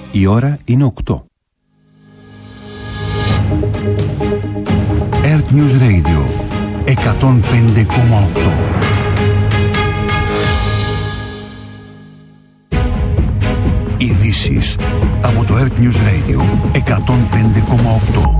Η ώρα είναι 8. Earth News Radio 105,8. Ειδήσεις από το Earth News Radio 105,8.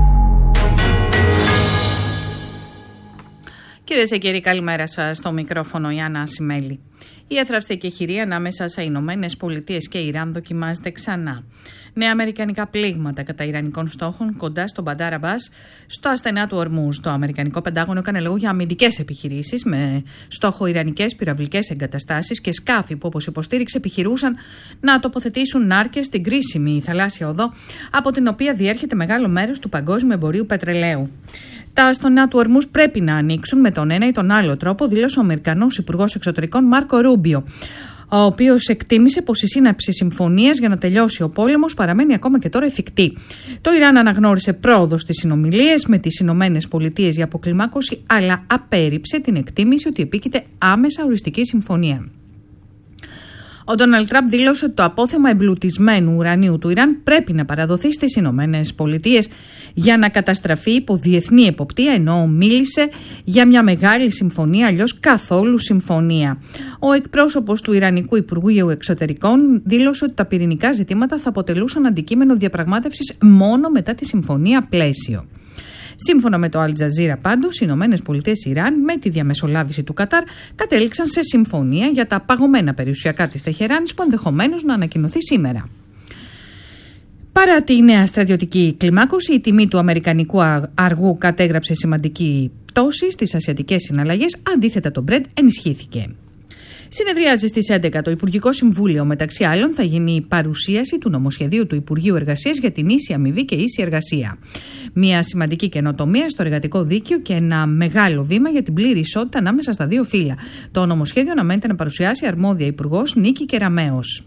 Κυρίες και κύριοι, καλημέρα σας. Στο μικρόφωνο η Άννα Ασημέλη. Η εθραυστική εκχηρία ανάμεσα σε Ηνωμένες Πολιτείες και Ιράν δοκιμάζεται ξανά. Νέα αμερικανικά πλήγματα κατά ιρανικών στόχων κοντά στον Μπαντάρ Αμπάς, στο ασθενά του Ορμούζ. Το αμερικανικό Πεντάγωνο έκανε λόγο για αμυντικές επιχειρήσεις με στόχο ιρανικές πυραυλικές εγκαταστάσεις και σκάφη που, όπως υποστήριξε, επιχειρούσαν να τοποθετήσουν νάρκες στην κρίσιμη θαλάσσια οδό από την οποία διέρχεται μεγάλο μέρος του παγκόσμιου εμπορίου πετρελαίου. Τα αστενά του Ορμούζ πρέπει να ανοίξουν με τον ένα ή τον άλλο τρόπο, δήλωσε ο Αμερικανός Υπουργός Εξωτερικών Μάρκο Ρούμπιο, ο οποίος εκτίμησε πως η σύναψη συμφωνίας για να τελειώσει ο πόλεμος παραμένει ακόμα και τώρα εφικτή. Το Ιράν αναγνώρισε πρόοδο στις συνομιλίες με τις Ηνωμένες Πολιτείες για αποκλιμάκωση, αλλά απέρριψε την εκτίμηση ότι επίκειται άμεσα οριστική συμφωνία. Ο Ντόναλντ Τραμπ δήλωσε ότι το απόθεμα εμπλουτισμένου ουρανίου του Ιράν πρέπει να παραδοθεί στις Ηνωμένες Πολιτείες για να καταστραφεί υπό διεθνή εποπτεία, ενώ μίλησε για μια μεγάλη συμφωνία, αλλιώς καθόλου συμφωνία. Ο εκπρόσωπος του Ιρανικού Υπουργείου Εξωτερικών δήλωσε ότι τα πυρηνικά ζητήματα θα αποτελούσαν αντικείμενο διαπραγμάτευσης μόνο μετά τη συμφωνία πλαίσιο. Σύμφωνα με το Αλ Τζαζίρα, πάντως, οι Ηνωμένες Πολιτείες Ιράν, με τη διαμεσολάβηση του Κατάρ, κατέληξαν σε συμφωνία για τα παγωμένα περιουσιακά της Τεχεράνης που ενδεχομένως να ανακοινωθεί σήμερα. Παρά τη νέα στρατιωτική κλιμάκωση, η τιμή του αμερικανικού αργού κατέγραψε σημαντική πτώση στις ασιατικές συναλλαγές, αντίθετα το Brent ενισχύθηκε. Συνεδριάζει στις 11 το Υπουργικό Συμβούλιο. Μεταξύ άλλων, θα γίνει η παρουσίαση του νομοσχεδίου του Υπουργείου Εργασίας για την ίση αμοιβή και ίση εργασία. Μια σημαντική καινοτομία στο εργατικό δίκαιο και ένα μεγάλο βήμα για την πλήρη ισότητα ανάμεσα στα δύο φύλλα. Το νομοσχέδιο αναμένεται να παρουσιάσει αρμόδια Υπουργός Νίκη Κεραμέως.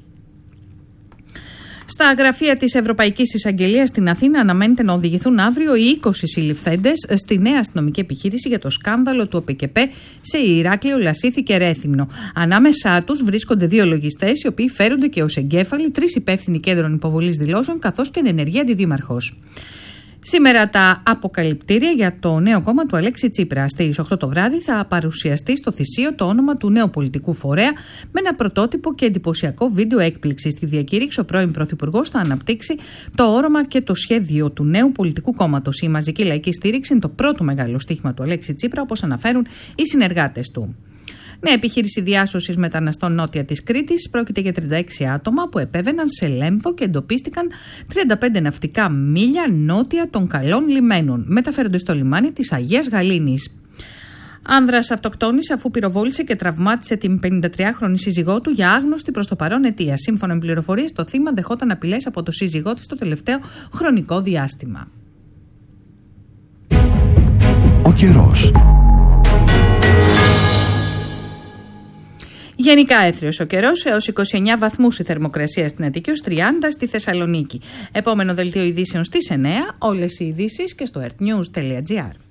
Στα γραφεία της Ευρωπαϊκής Εισαγγελίας στην Αθήνα αναμένεται να οδηγηθούν αύριο οι 20 συλληφθέντες στη νέα αστυνομική επιχείρηση για το σκάνδαλο του ΟΠΕΚΕΠΕ σε Ηράκλειο, Λασίθι και Ρέθυμνο. Ανάμεσά τους βρίσκονται 2 λογιστές, οι οποίοι φέρονται και ως εγκέφαλοι, 3 υπεύθυνοι κέντρων υποβολής δηλώσεων, καθώς και ενεργή αντιδήμαρχος. Σήμερα τα αποκαλυπτήρια για το νέο κόμμα του Αλέξη Τσίπρα. Στις 8 το βράδυ θα παρουσιαστεί στο Θησίο το όνομα του νέου πολιτικού φορέα με ένα πρωτότυπο και εντυπωσιακό βίντεο έκπληξη. Στη διακήρυξη, ο πρώην Πρωθυπουργός θα αναπτύξει το όρομα και το σχέδιο του νέου πολιτικού κόμματος. Η μαζική λαϊκή στήριξη είναι το πρώτο μεγάλο στοίχημα του Αλέξη Τσίπρα, όπως αναφέρουν οι συνεργάτες του. Νέα επιχείρηση διάσωσης μεταναστών νότια της Κρήτης. Πρόκειται για 36 άτομα που επέβαιναν σε Λέμβο και εντοπίστηκαν 35 ναυτικά μίλια νότια των καλών λιμένων. Μεταφέρονται στο λιμάνι της Αγίας Γαλήνης. Άνδρας αυτοκτόνησε αφού πυροβόλησε και τραυμάτισε την 53χρονη σύζυγό του για άγνωστη προς το παρόν αιτία. Σύμφωνα με πληροφορίες, το θύμα δεχόταν απειλές από το σύζυγό της το τελευταίο χρονικό διάστημα. Ο καιρός. Γενικά έθριος ο καιρός, έως 29 βαθμούς η θερμοκρασία στην Αττική, ως 30 στη Θεσσαλονίκη. Επόμενο δελτίο ειδήσεων στις 9, όλες οι ειδήσεις και στο earthnews.gr.